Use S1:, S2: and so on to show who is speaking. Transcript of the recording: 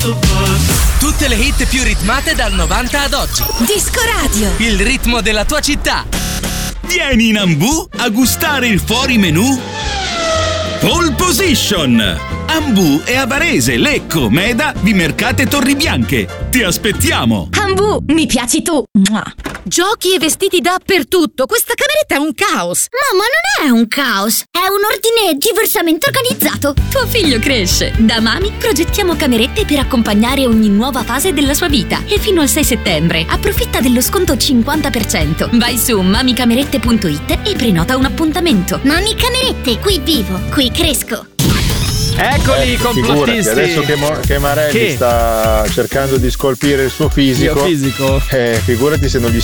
S1: Tutte le hit più ritmate dal 90 ad oggi.
S2: Disco Radio.
S1: Il ritmo della tua città.
S3: Vieni in Ambu a gustare il fuori menù Pole Position. Ambu è a Varese, Lecco, Meda, Vimercate, Torribianche. Ti aspettiamo.
S2: Ambu, mi piaci tu. Mua.
S4: Giochi e vestiti dappertutto. Questa cameretta è un caos.
S5: Mamma, non è un caos, è un ordine diversamente organizzato.
S2: Tuo figlio cresce. Da Mami progettiamo camerette per accompagnare ogni nuova fase della sua vita. E fino al 6 settembre approfitta dello sconto 50%. Vai su mamicamerette.it e prenota un appuntamento.
S5: Mami Camerette, qui vivo, qui cresco.
S6: Eccoli i complottisti.
S7: Adesso che Marelli sta cercando di scolpire il suo fisico,
S6: fisico.
S7: Figurati se non gli